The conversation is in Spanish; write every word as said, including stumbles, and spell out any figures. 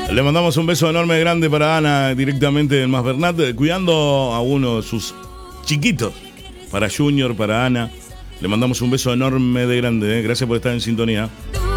Le mandamos un beso enorme, grande para Ana, directamente del Mas Bernat, cuidando a uno de sus chiquitos. Para Junior, para Ana. Le mandamos un beso enorme de grande, ¿eh? Gracias por estar en sintonía.